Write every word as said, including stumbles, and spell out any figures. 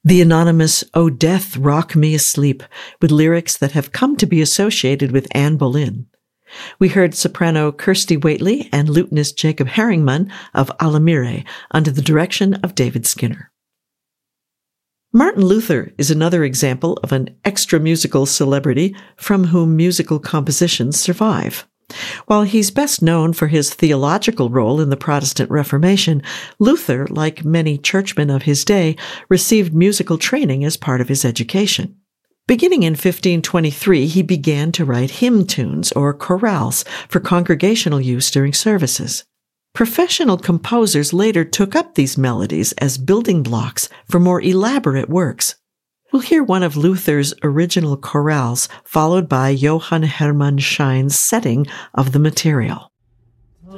the anonymous "O Death, Rock Me Asleep," with lyrics that have come to be associated with Anne Boleyn. We heard soprano Kirsty Waitley and lutenist Jacob Herringman of Alamire under the direction of David Skinner. Martin Luther is another example of an extra-musical celebrity from whom musical compositions survive. While he's best known for his theological role in the Protestant Reformation, Luther, like many churchmen of his day, received musical training as part of his education. Beginning in fifteen twenty-three, he began to write hymn tunes, or chorales, for congregational use during services. Professional composers later took up these melodies as building blocks for more elaborate works. We'll hear one of Luther's original chorales, followed by Johann Hermann Schein's setting of the material.